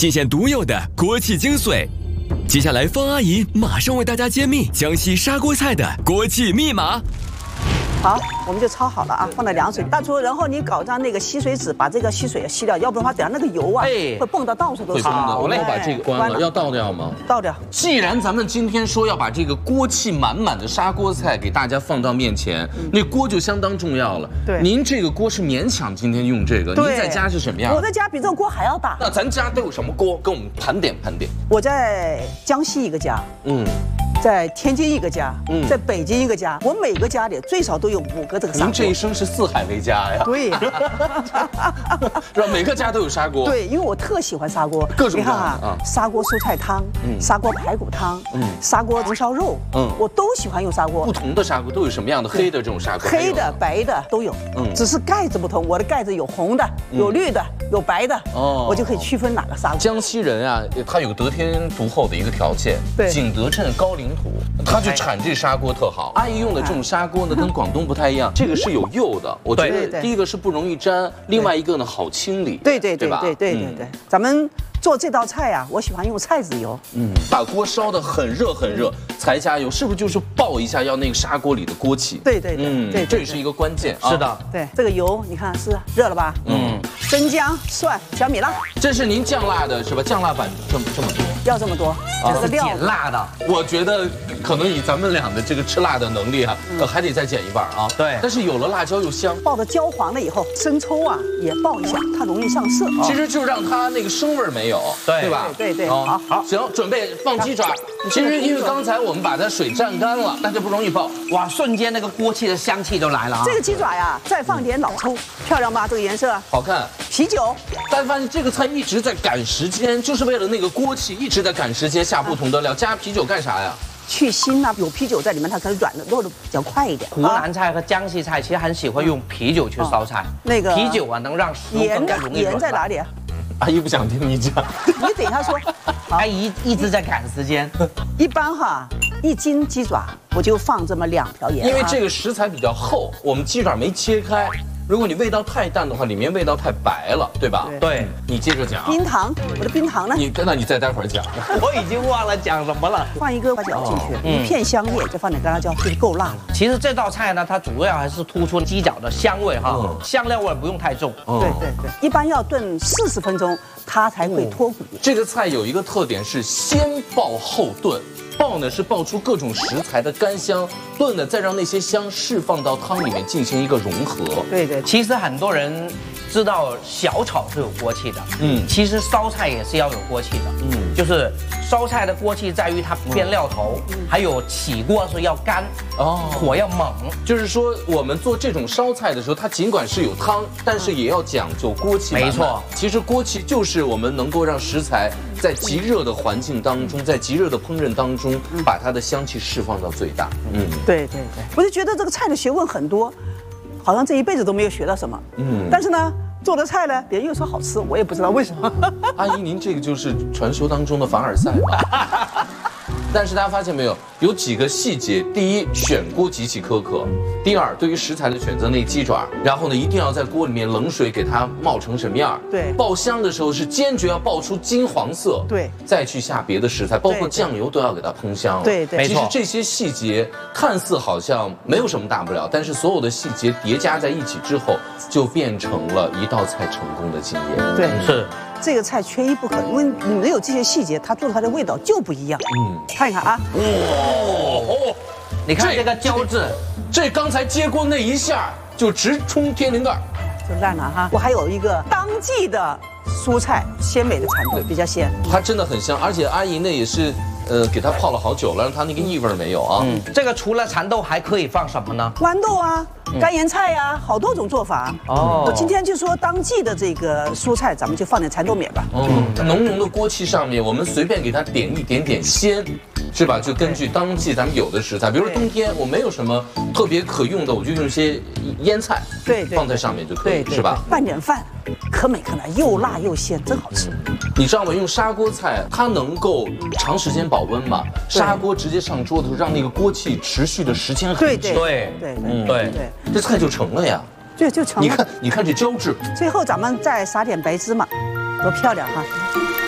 尽显独有的锅气精髓。接下来，方阿姨马上为大家揭秘江西砂锅菜的锅气密码。 好，我们就焯好了啊，放在凉水。大厨，然后你搞张那个吸水纸，把这个吸水吸掉，要不然的话，等下那个油啊会蹦到到处都是。 我们把这个关了，要倒掉吗？ 倒掉。 既然咱们今天说要把这个锅气满满的砂锅菜给大家放到面前，那锅就相当重要了。 对， 您这个锅是勉强今天用这个，您在家是什么样？ 我在家比这个锅还要大。 那咱家都有什么锅？跟我们盘点盘点。 我在江西一个家，在天津一个家，在北京一个家，我每个家里最少都有5个这个砂锅。 您这一生是四海为家呀？ 对， 是吧？每个家都有砂锅。 对，因为我特喜欢砂锅， 各种你看啊，砂锅蔬菜汤，砂锅排骨汤，砂锅红烧肉，我都喜欢用砂锅。 不同的砂锅都有什么样的？黑的这种砂锅， 黑的、白的都有，只是盖子不同。我的盖子有红的，有绿的，有白的，我就可以区分哪个砂锅。 江西人啊，他有得天独厚的一个条件，景德镇高岭土，他就产这砂锅特好。阿姨用的这种砂锅呢，跟广东不太一样，这个是有釉的。我觉得第一个是不容易粘，另外一个呢好清理。 对，咱们做这道菜啊，我喜欢用菜籽油。 把锅烧得很热很热才加油，是不是就是爆一下要那个砂锅里的锅气？ 对， 这也是一个关键。 是的， 对，这个油你看是热了吧？生姜、蒜、小米辣。 这是您酱辣的是吧？酱辣版这么多， 要这么多，这个料减辣的。 我觉得可能以咱们俩的这个吃辣的能力啊，还得再减一半啊。 对， 但是有了辣椒又香。 爆的焦黄了以后，生抽啊也爆一下，它容易上色。 其实就让它那个生味没有，对吧？ 对， 好，行，准备放鸡爪。其实因为刚才我们把它水蘸干了，那就不容易爆。 哇，瞬间那个锅气的香气都来了啊！ 这个鸡爪呀，再放点老抽，漂亮吧？这个颜色好看。 啤酒， 大家发现这个菜一直在赶时间，就是为了那个锅气，一直在赶时间下不同的料。加啤酒干啥呀？ 去腥啊，有啤酒在里面，它可能软的落的比较快一点。 湖南菜和江西菜其实很喜欢用啤酒去烧菜，那个啤酒啊能让食物更加容易软。 盐在哪里啊？ 阿姨不想听你讲， 你等一下说。 阿姨一直在赶时间。 一般哈，1斤鸡爪我就放这么2瓢盐。 因为这个食材比较厚，我们鸡爪没切开。如果你味道太淡的话，里面味道太白了，对吧？ 对， 你接着讲。 冰糖，我的冰糖呢？ 那你再待会儿讲。 我已经忘了讲什么了。 放一个花椒进去，1片香叶，再放点干辣椒，就够辣了。 其实这道菜呢，它主要还是突出鸡脚的香味哈，香料味不用太重。 对，一般要炖40分钟，它才会脱骨。 这个菜有一个特点是先爆后炖。爆呢是爆出各种食材的干香，炖呢再让那些香释放到汤里面进行一个融合。 对， 其实很多人知道小炒是有锅气的，其实烧菜也是要有锅气的，就是烧菜的锅气在于它煸料头，还有起锅是要干，火要猛。就是说我们做这种烧菜的时候，它尽管是有汤，但是也要讲究锅气。 没错， 其实锅气就是我们能够让食材在极热的环境当中，在极热的烹饪当中，把它的香气释放到最大。 对，我就觉得这个菜的学问很多，好像这一辈子都没有学到什么。但是呢，做的菜呢，别人又说好吃，我也不知道为什么。 阿姨，您这个就是传说当中的凡尔赛吧？但是大家发现没有，有几个细节：第一，选锅极其苛刻；第二，对于食材的选择，那鸡爪，然后呢，一定要在锅里面冷水给它冒成什么样？ 对， 爆香的时候是坚决要爆出金黄色， 对， 再去下别的食材，包括酱油都要给它烹香。 对， 没错。 其实这些细节看似好像没有什么大不了，但是所有的细节叠加在一起之后，就变成了一道菜成功的经验。 对， 是。 这个菜缺一不可，因为你没有这些细节，它做出来的味道就不一样。看一看啊， 你看这个胶质， 这刚才接锅那一下就直冲天灵盖， 就烂了哈。我还有一个当季的蔬菜鲜美的产品，比较鲜， 它真的很香，而且阿姨呢也是。给它泡了好久了，让它那个异味没有啊。 这个除了蚕豆还可以放什么呢？ 豌豆啊，干盐菜呀，好多种做法。我今天就说当季的这个蔬菜，咱们就放点蚕豆米吧。 浓浓的锅气上面，我们随便给它点一点点鲜，是吧？就根据当季咱们有的食材，比如说冬天我没有什么特别可用的，我就用一些腌菜，放在上面就可以，是吧？ 拌点饭，可美可奶，又辣又鲜，真好吃。 你知道吗？用砂锅菜，它能够长时间保温嘛？砂锅直接上桌的时候，让那个锅气持续的时间很长。 对， 这菜就成了呀。 对，就成了。 你看这胶质。 最后咱们再撒点白芝麻，多漂亮哈！